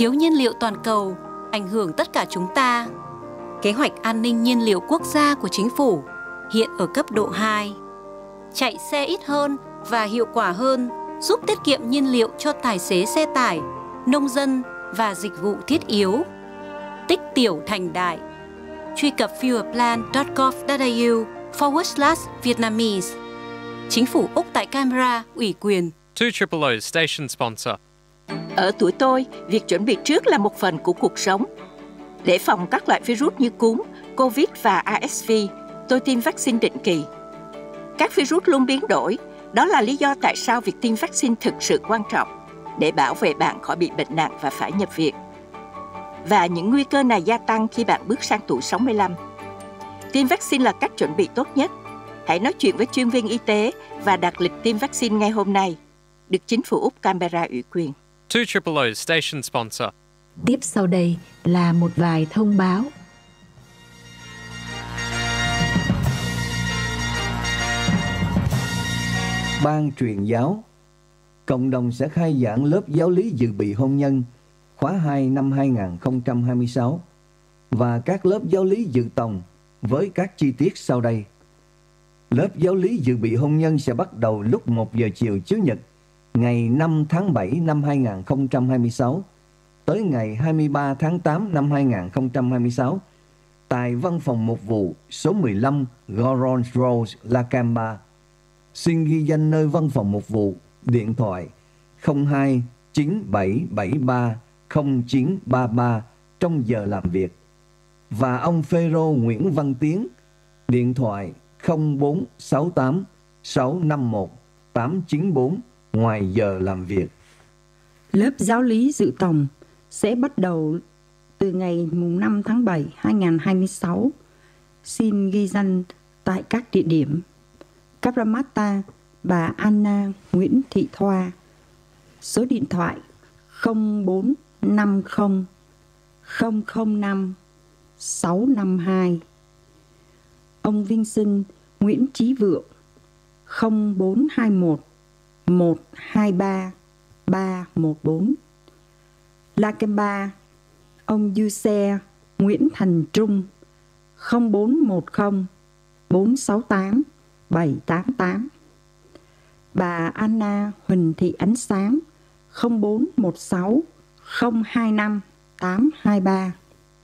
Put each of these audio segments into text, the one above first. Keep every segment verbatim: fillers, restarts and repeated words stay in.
thiếu nhiên liệu toàn cầu ảnh hưởng tất cả chúng ta. Kế hoạch an ninh nhiên liệu quốc gia của chính phủ hiện ở cấp độ hai. Chạy xe ít hơn và hiệu quả hơn giúp tiết kiệm nhiên liệu cho tài xế xe tải, nông dân và dịch vụ thiết yếu. Tích tiểu thành đại. Truy cập fuelplan chấm gov chấm a u forward slash Vietnamese. Chính phủ Úc tại Canberra ủy quyền. two triple O station sponsor. Ở tuổi tôi, việc chuẩn bị trước là một phần của cuộc sống. Để phòng các loại virus như cúm, Covid và R S V, tôi tiêm vaccine định kỳ. Các virus luôn biến đổi, đó là lý do tại sao việc tiêm vaccine thực sự quan trọng để bảo vệ bạn khỏi bị bệnh nặng và phải nhập viện. Và những nguy cơ này gia tăng khi bạn bước sang tuổi sáu mươi lăm. Tiêm vaccine là cách chuẩn bị tốt nhất. Hãy nói chuyện với chuyên viên y tế và đặt lịch tiêm vaccine ngay hôm nay. Được chính phủ Úc Canberra ủy quyền. two triple O station sponsor. Tiếp sau đây là một vài thông báo. Ban truyền giáo, cộng đồng sẽ khai giảng lớp giáo lý dự bị hôn nhân khóa hai năm hai nghìn không trăm hai mươi sáu và các lớp giáo lý dự tòng với các chi tiết sau đây. Lớp giáo lý dự bị hôn nhân sẽ bắt đầu lúc một giờ chiều Chủ nhật, ngày năm tháng bảy năm hai nghìn không trăm hai mươi sáu tới ngày hai mươi ba tháng tám năm hai nghìn không trăm hai mươi sáu tại văn phòng mục vụ số mười lăm Goron Road, Lakemba. Xin ghi danh nơi văn phòng mục vụ, điện thoại không hai chín bảy bảy ba không chín ba ba trong giờ làm việc. Và ông Phêrô Nguyễn Văn Tiến, điện thoại không bốn sáu tám sáu năm một tám chín bốn ngoài giờ làm việc. Lớp giáo lý dự tòng sẽ bắt đầu từ ngày năm tháng bảy năm hai nghìn không trăm hai mươi sáu. Xin ghi danh tại các địa điểm: Cabramatta, bà Anna Nguyễn Thị Thoa. Số điện thoại không bốn năm không không không năm sáu năm hai. Ông Vincent Nguyễn Chí Vượng không bốn hai mốt một hai ba ba một bốn. Lakemba, ông Giuse Nguyễn Thành Trung không bốn một không bốn sáu tám bảy tám tám. Bà Anna Huỳnh Thị Ánh Sáng không bốn một sáu không hai năm tám hai ba.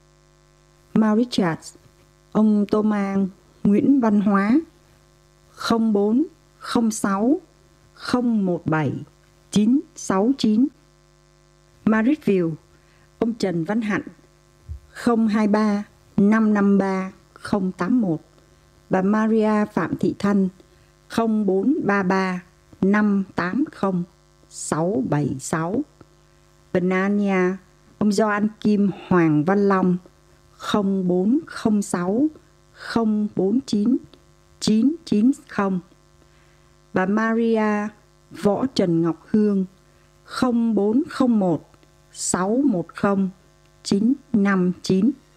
Mauritius, ông Thomas Nguyễn Văn Hóa không bốn không sáu không một bảy chín sáu chín. Marrickville, ông Trần Văn Hạnh không hai ba năm năm ba không tám một. Bà Maria Phạm Thị Thanh không bốn ba ba năm tám không sáu bảy sáu. Banania, ông Gioan Kim Hoàng Văn Long không bốn không sáu không bốn chín chín chín không. Bà Maria Võ Trần Ngọc Hương không bốn không một sáu một không chín năm chín.